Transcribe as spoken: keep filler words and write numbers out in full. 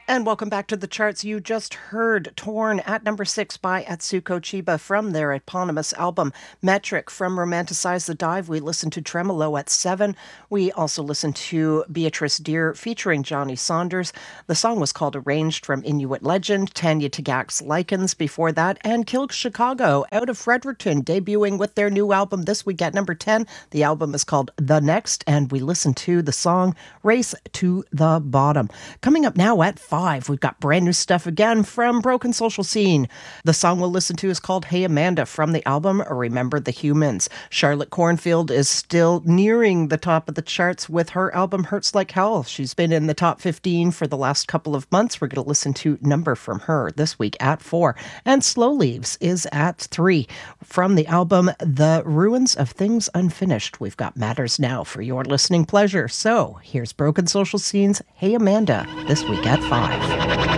And welcome back to the charts. You just heard Torn at number six by Atsuko Chiba from their eponymous album Metric. From Romanticize the Dive, we listened to Tremolo at seven. We also listened to Beatrice Deer featuring Johnny Saunders. The song was called Arranged from Inuit Legend, Tanya Tagak's Lichens before that, and Kill Chicago out of Fredericton, debuting with their new album this week at number ten. The album is called The Next, and we listened to the song Race to the Bottom. Coming up now at five, we've got brand new stuff again from Broken Social Scene. The song we'll listen to is called Hey Amanda from the album Remember the Humans. Charlotte Cornfield is still nearing the top of the charts with her album Hurts Like Hell. She's been in the top fifteen for the last couple of months. We're going to listen to Number from her this week at four. And Slow Leaves is at three. From the album The Ruins of Things Unfinished, we've got Matters Now for your listening pleasure. So here's Broken Social Scene's Hey Amanda this week at five.